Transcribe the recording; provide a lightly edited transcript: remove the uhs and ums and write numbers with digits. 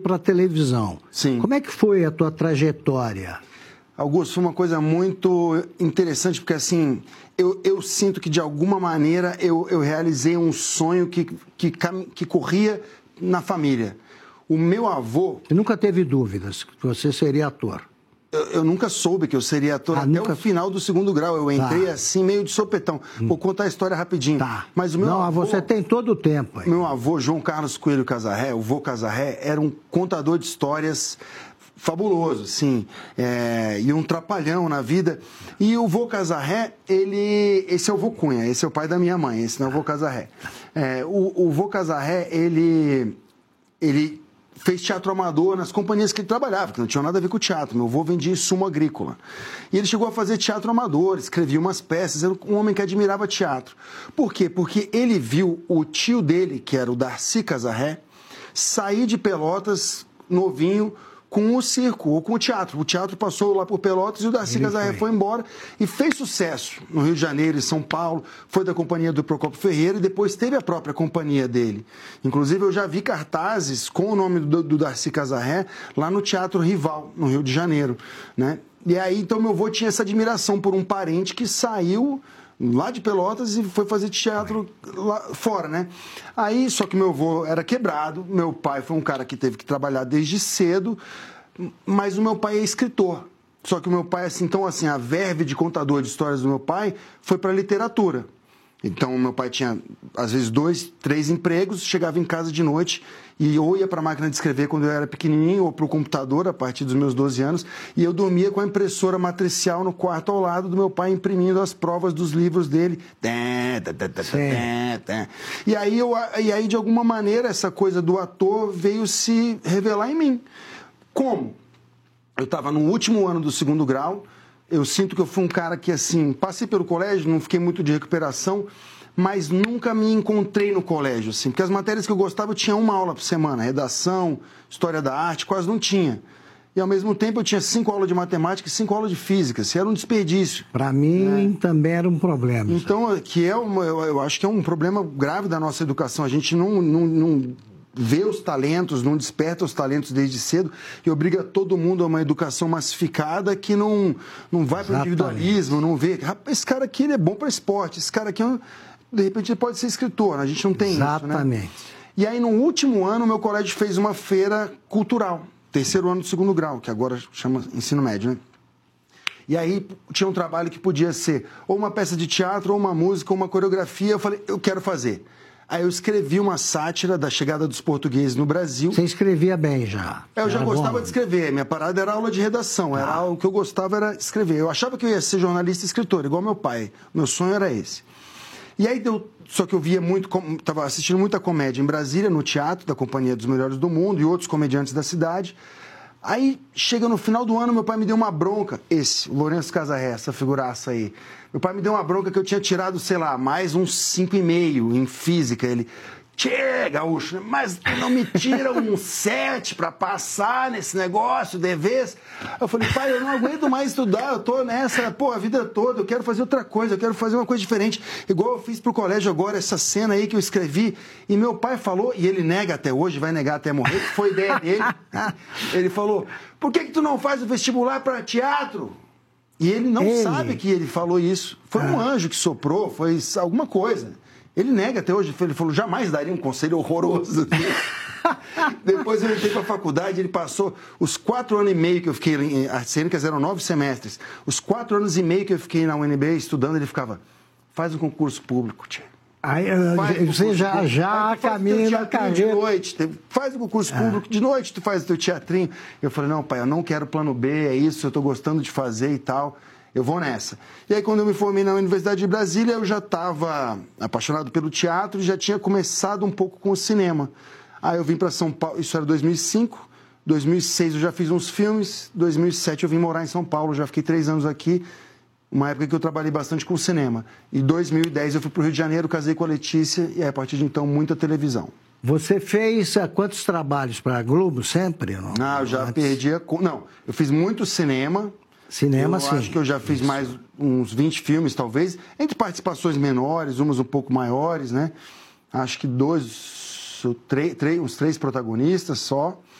para a televisão. Sim. Como é que foi a tua trajetória? Augusto, foi uma coisa muito interessante, porque assim, eu sinto que de alguma maneira eu realizei um sonho que corria na família. O meu avô... Você nunca teve dúvidas que você seria ator? Eu nunca soube que eu seria ator até o final do 2º grau. Eu entrei assim, meio de sopetão. Vou contar a história rapidinho. Tá. Mas o meu avô, você tem todo o tempo aí. Meu avô, João Carlos Coelho Casarré, o vô Casarré, era um contador de histórias fabuloso, sim, e um trapalhão na vida. E o vô Casarré, esse é o vô Cunha, esse é o pai da minha mãe, esse não é o vô Casarré. O vô Casarré, ele fez teatro amador nas companhias que ele trabalhava, que não tinha nada a ver com o teatro. Meu avô vendia insumo agrícola. E ele chegou a fazer teatro amador, escrevia umas peças, era um homem que admirava teatro. Por quê? Porque ele viu o tio dele, que era o Darcy Casarré, sair de Pelotas, novinho, com o circo ou com o teatro. O teatro passou lá por Pelotas e o Darcy Casarré foi embora e fez sucesso no Rio de Janeiro e São Paulo. Foi da companhia do Procópio Ferreira e depois teve a própria companhia dele. Inclusive, eu já vi cartazes com o nome do Darcy Casarré lá no Teatro Rival, no Rio de Janeiro, né? E aí, então, meu avô tinha essa admiração por um parente que saiu lá de Pelotas e foi fazer teatro lá fora, né? Aí, só que meu avô era quebrado, meu pai foi um cara que teve que trabalhar desde cedo, mas o meu pai é escritor. Só que o meu pai, assim, então, assim, a verve de contador de histórias do meu pai foi para literatura. Então, meu pai tinha, às vezes, 2, 3 empregos, chegava em casa de noite e ou ia para a máquina de escrever quando eu era pequenininho ou para o computador a partir dos meus 12 anos e eu dormia com a impressora matricial no quarto ao lado do meu pai imprimindo as provas dos livros dele. E aí, de alguma maneira, essa coisa do ator veio se revelar em mim. Como? Eu estava no último ano do 2º grau. Eu sinto que eu fui um cara que, assim, passei pelo colégio, não fiquei muito de recuperação, mas nunca me encontrei no colégio, assim, porque as matérias que eu gostava eu tinha uma aula por semana, redação, história da arte, quase não tinha. E, ao mesmo tempo, eu tinha 5 aulas de matemática e 5 aulas de física, assim, era um desperdício. Para mim, também era um problema. Então, eu acho que é um problema grave da nossa educação. A gente não vê os talentos, não desperta os talentos desde cedo e obriga todo mundo a uma educação massificada que não vai para o individualismo, não vê. Rapaz, esse cara aqui ele é bom para esporte, esse cara aqui, de repente, ele pode ser escritor, a gente não tem isso, né? Exatamente. E aí, no último ano, meu colégio fez uma feira cultural, 3º ano do 2º grau, que agora chama ensino médio, né? E aí tinha um trabalho que podia ser ou uma peça de teatro, ou uma música, ou uma coreografia. Eu falei, eu quero fazer. Aí eu escrevi uma sátira da chegada dos portugueses no Brasil. Você escrevia bem já? Eu já gostava de escrever. Minha parada era aula de redação. O que eu gostava era escrever. Eu achava que eu ia ser jornalista e escritor, igual meu pai. Meu sonho era esse. E aí só que eu via muito, estava assistindo muita comédia em Brasília, no teatro da Companhia dos Melhores do Mundo e outros comediantes da cidade. Aí, chega no final do ano, meu pai me deu uma bronca. O Lourenço Casarré, essa figuraça aí. Meu pai me deu uma bronca que eu tinha tirado, sei lá, mais uns 5,5 em física. Ele, tchê, gaúcho, mas tu não me tira um 7 pra passar nesse negócio, de vez? Eu falei, pai, eu não aguento mais estudar, eu tô nessa, a vida toda, eu quero fazer outra coisa, eu quero fazer uma coisa diferente. Igual eu fiz pro colégio agora, essa cena aí que eu escrevi. E meu pai falou, e ele nega até hoje, vai negar até morrer, que foi ideia dele. Ele falou, por que tu não faz o vestibular para teatro? E ele não sabe que ele falou isso. Foi um anjo que soprou, foi alguma coisa. Ele nega até hoje, ele falou, jamais daria um conselho horroroso. Depois eu entrei para a faculdade, ele passou os 4 anos e meio que eu fiquei em artes cênicas, eram 9 semestres. Os 4 anos e meio que eu fiquei na UNB estudando, ele ficava, faz um concurso público, tia. Aí você já caminha na carreira. De noite, faz o concurso público, de noite tu faz o teu teatrinho. Eu falei, não, pai, eu não quero plano B, é isso, eu estou gostando de fazer e tal, eu vou nessa. E aí, quando eu me formei na Universidade de Brasília, eu já estava apaixonado pelo teatro e já tinha começado um pouco com o cinema. Aí eu vim para São Paulo, isso era 2005, 2006 eu já fiz uns filmes, 2007 eu vim morar em São Paulo, já fiquei 3 anos aqui. Uma época que eu trabalhei bastante com o cinema. Em 2010 eu fui para o Rio de Janeiro, casei com a Letícia e a partir de então muita televisão. Você fez quantos trabalhos para a Globo sempre? Não, eu já perdi a... Não, eu fiz muito cinema. Cinema, sim. Eu acho que eu já fiz mais uns 20 filmes, talvez, entre participações menores, umas um pouco maiores, né? Acho que uns 3 protagonistas só.